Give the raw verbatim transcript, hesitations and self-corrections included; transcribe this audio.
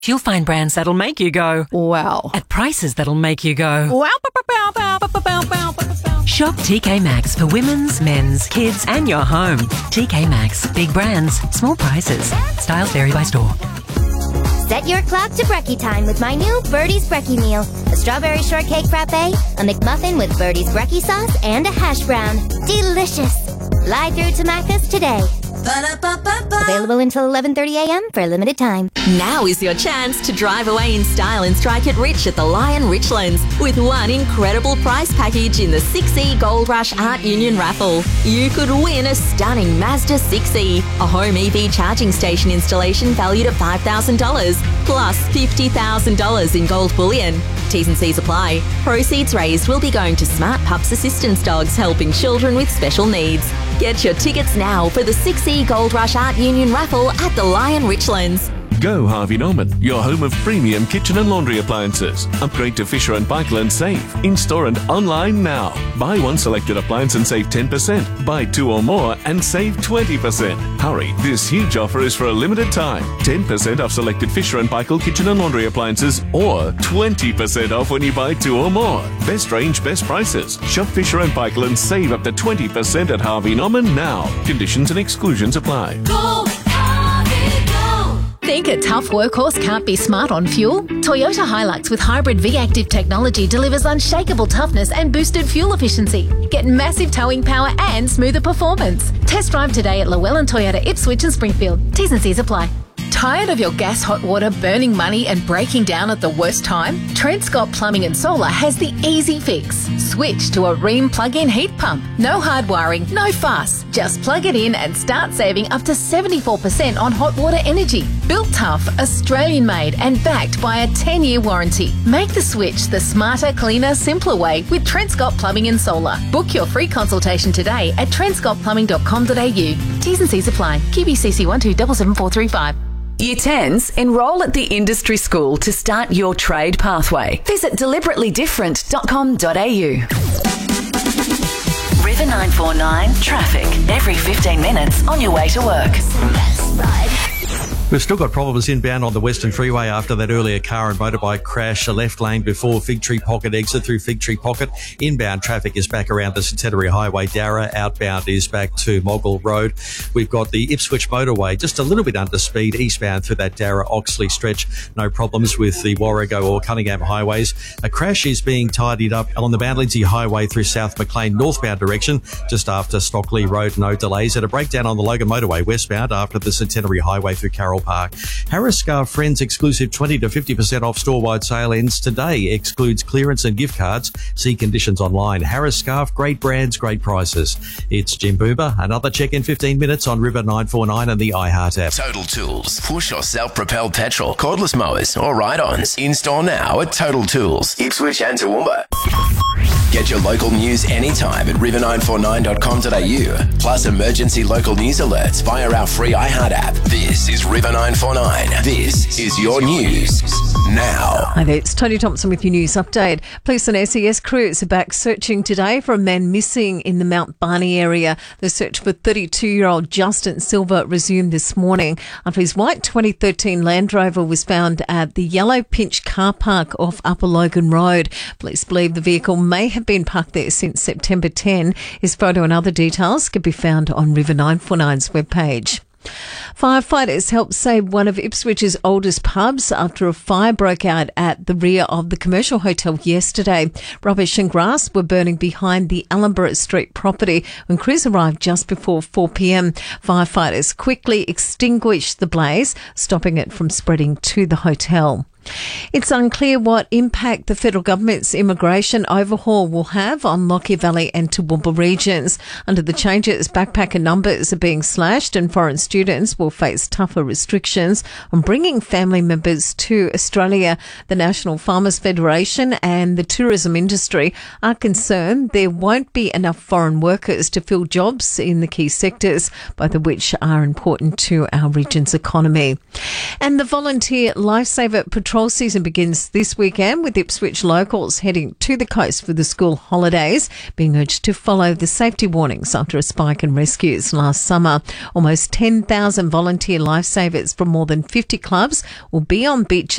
You'll find brands that'll make you go, wow, at prices that'll make you go, wow. Bow, bow, bow, bow, bow, bow, bow. Shop T K Maxx for women's, men's, kids and your home. T K Maxx. Big brands, small prices. Styles vary by store. Set your clock to brekkie time with my new Birdie's Brekkie meal. A strawberry shortcake frappe, a McMuffin with Birdie's Brekkie sauce, and a hash brown. Delicious. Fly through to Macca's today. Ba-da-ba-ba-ba. Available until eleven thirty a.m. for a limited time. Now is your chance to drive away in style and strike it rich at the Lion Richlands with one incredible prize package in the six E Gold Rush Art Union raffle. You could win a stunning Mazda six E, a home E V charging station installation valued at five thousand dollars, plus fifty thousand dollars in gold bullion. T's and C's apply. Proceeds raised will be going to Smart Pups Assistance Dogs helping children with special needs. Get your tickets now for the six E Gold Rush Art Union raffle at the Lion Richlands. Go Harvey Norman, your home of premium kitchen and laundry appliances. Upgrade to Fisher and Paykel and save. In-store and online now. Buy one selected appliance and save ten percent. Buy two or more and save twenty percent. Hurry, this huge offer is for a limited time. ten percent off selected Fisher and Paykel kitchen and laundry appliances or twenty percent off when you buy two or more. Best range, best prices. Shop Fisher and Paykel and save up to twenty percent at Harvey Norman now. Conditions and exclusions apply. Go! Think a tough workhorse can't be smart on fuel? Toyota Hilux with hybrid V-Active technology delivers unshakable toughness and boosted fuel efficiency. Get massive towing power and smoother performance. Test drive today at Llewellyn Toyota Ipswich and Springfield. T's and C's apply. Tired of your gas hot water burning money and breaking down at the worst time? Trent Scott Plumbing and Solar has the easy fix. Switch to a Rheem plug-in heat pump. No hard wiring, no fuss. Just plug it in and start saving up to seventy-four percent on hot water energy. Built tough, Australian made and backed by a ten-year warranty. Make the switch the smarter, cleaner, simpler way with Trent Scott Plumbing and Solar. Book your free consultation today at trent scott plumbing dot com dot a u. T's and C's apply. Q B C C one two seven seven four three five. Year tens, enrol at the industry school to start your trade pathway. Visit deliberately different dot com dot a u. River nine four nine traffic every fifteen minutes on your way to work. We've still got problems inbound on the Western Freeway after that earlier car and motorbike crash. A left lane before Fig Tree Pocket exit through Fig Tree Pocket. Inbound traffic is back around the Centenary Highway, Darra. Outbound is back to Moggle Road. We've got the Ipswich motorway just a little bit under speed eastbound through that Darra-Oxley stretch. No problems with the Warrego or Cunningham highways. A crash is being tidied up on the Mount Lindsay Highway through South Maclean northbound direction just after Stockley Road. No delays. And a breakdown on the Logan motorway westbound after the Centenary Highway through Carroll Park. Harris Scarf Friends exclusive twenty to fifty percent off store-wide sale ends today. Excludes clearance and gift cards. See conditions online. Harris Scarf, great brands, great prices. It's Jim Boober. Another check in fifteen minutes on River nine four nine and the iHeart app. Total Tools. Push or self-propelled petrol, cordless mowers or ride-ons. In-store now at Total Tools. Ipswich and Toowoomba. Get your local news anytime at river nine four nine dot com dot a u. Plus emergency local news alerts via our free iHeart app. This is River nine four nine. This is your news now. Hi there, it's Tony Thompson with your news update. Police and S E S crews are back searching today for a man missing in the Mount Barney area. The search for thirty-two-year-old Justin Silver resumed this morning after his white twenty thirteen Land Rover was found at the Yellow Pinch car park off Upper Logan Road. Police believe the vehicle may have been parked there since September tenth. His photo and other details can be found on River nine four nine's webpage. Firefighters helped save one of Ipswich's oldest pubs after a fire broke out at the rear of the commercial hotel yesterday. Rubbish and grass were burning behind the Allenborough Street property when crews arrived just before four p.m. Firefighters quickly extinguished the blaze, stopping it from spreading to the hotel. It's unclear what impact the federal government's immigration overhaul will have on Lockyer Valley and Toowoomba regions. Under the changes, backpacker numbers are being slashed and foreign students will face tougher restrictions on bringing family members to Australia. The National Farmers Federation and the tourism industry are concerned there won't be enough foreign workers to fill jobs in the key sectors, both of which are important to our region's economy. And the Volunteer Lifesaver Patrol patrol season begins this weekend, with Ipswich locals heading to the coast for the school holidays, being urged to follow the safety warnings after a spike in rescues last summer. Almost ten thousand volunteer lifesavers from more than fifty clubs will be on beaches